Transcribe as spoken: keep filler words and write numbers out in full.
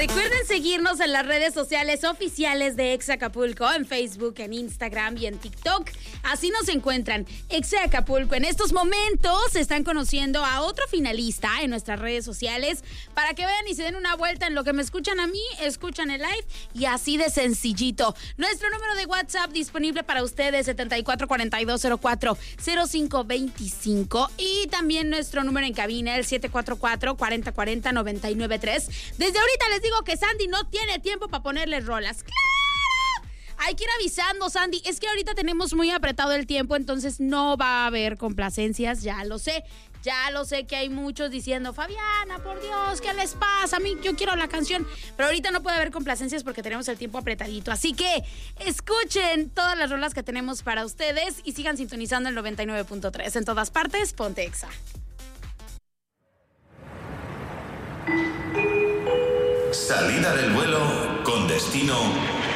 Recuerden seguirnos en las redes sociales oficiales de Exa Acapulco, en Facebook, en Instagram y en TikTok. Así nos encuentran, Exa Acapulco. En estos momentos están conociendo a otro finalista en nuestras redes sociales para que vean y se den una vuelta en lo que me escuchan a mí, escuchan el live y así de sencillito. Nuestro número de WhatsApp disponible para ustedes, setenta y cuatro cuarenta y dos cero cuatro cero cinco veinticinco, y también nuestro número en cabina, el siete cuatro cuatro cuarenta cuarenta noventa y nueve tres. Desde ahorita les digo que Sandy no tiene tiempo para ponerle rolas. ¡Claro! Hay que ir avisando, Sandy. Es que ahorita tenemos muy apretado el tiempo, entonces no va a haber complacencias, ya lo sé. Ya lo sé que hay muchos diciendo, Fabiana, por Dios, ¿qué les pasa? A mí, yo quiero la canción. Pero ahorita no puede haber complacencias porque tenemos el tiempo apretadito. Así que escuchen todas las rolas que tenemos para ustedes y sigan sintonizando el noventa y nueve punto tres. En todas partes, ponte Exa. Salida del vuelo con destino